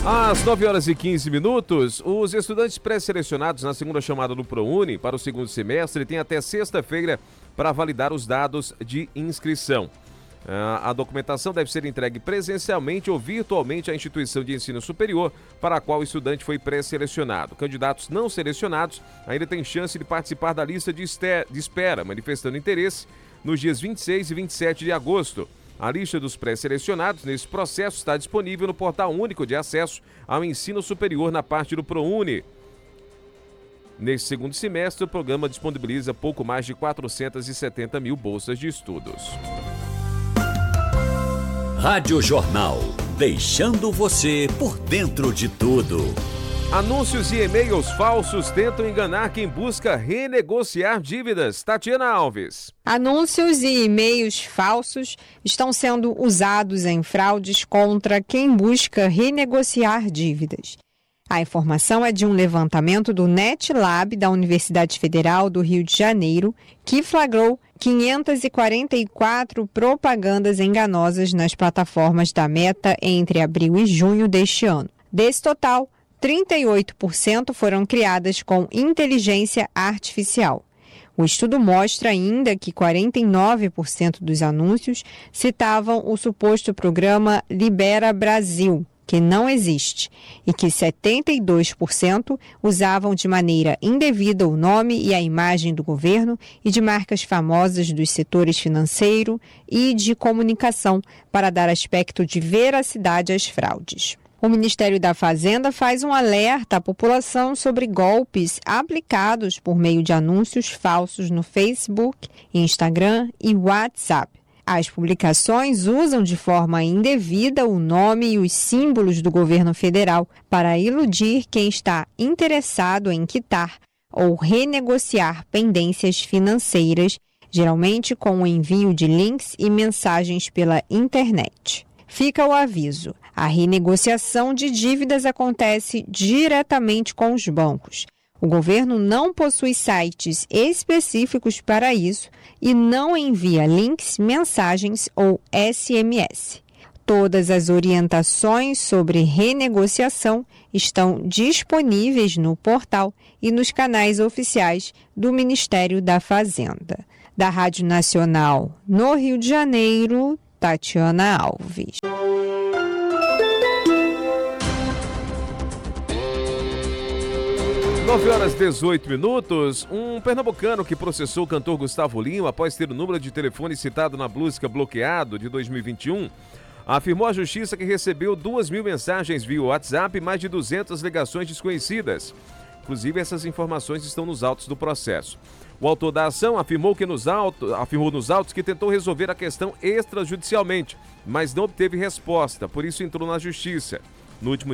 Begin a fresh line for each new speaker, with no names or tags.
Às 9h15, os estudantes pré-selecionados na segunda chamada do ProUni para o segundo semestre têm até sexta-feira para validar os dados de inscrição. A documentação deve ser entregue presencialmente ou virtualmente à instituição de ensino superior para a qual o estudante foi pré-selecionado. Candidatos não selecionados ainda têm chance de participar da lista de espera, manifestando interesse nos dias 26 e 27 de agosto. A lista dos pré-selecionados nesse processo está disponível no Portal Único de Acesso ao Ensino Superior na parte do ProUni. Nesse segundo semestre, o programa disponibiliza pouco mais de 470 mil bolsas de estudos.
Rádio Jornal, deixando você por dentro de tudo.
Anúncios e e-mails falsos tentam enganar quem busca renegociar dívidas. Tatiana Alves.
Anúncios e e-mails falsos estão sendo usados em fraudes contra quem busca renegociar dívidas. A informação é de um levantamento do NetLab da Universidade Federal do Rio de Janeiro, que flagrou 544 propagandas enganosas nas plataformas da Meta entre abril e junho deste ano. Desse total, 38% foram criadas com inteligência artificial. O estudo mostra ainda que 49% dos anúncios citavam o suposto programa Libera Brasil, que não existe, e que 72% usavam de maneira indevida o nome e a imagem do governo e de marcas famosas dos setores financeiro e de comunicação para dar aspecto de veracidade às fraudes. O Ministério da Fazenda faz um alerta à população sobre golpes aplicados por meio de anúncios falsos no Facebook, Instagram e WhatsApp. As publicações usam de forma indevida o nome e os símbolos do governo federal para iludir quem está interessado em quitar ou renegociar pendências financeiras, geralmente com o envio de links e mensagens pela internet. Fica o aviso: a renegociação de dívidas acontece diretamente com os bancos. O governo não possui sites específicos para isso e não envia links, mensagens ou SMS. Todas as orientações sobre renegociação estão disponíveis no portal e nos canais oficiais do Ministério da Fazenda. Da Rádio Nacional, no Rio de Janeiro, Tatiana Alves.
9h18, um pernambucano que processou o cantor Gustavo Lima após ter o número de telefone citado na busca bloqueado de 2021, afirmou à justiça que recebeu 2.000 mensagens via WhatsApp e mais de 200 ligações desconhecidas. Inclusive, essas informações estão nos autos do processo. O autor da ação afirmou nos autos que tentou resolver a questão extrajudicialmente, mas não obteve resposta, por isso entrou na justiça. No último